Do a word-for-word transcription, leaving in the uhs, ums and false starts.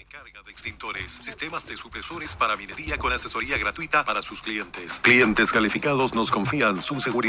recarga de extintores, sistemas de supresores para minería con asesoría gratuita para sus clientes. Clientes calificados nos confían su seguridad.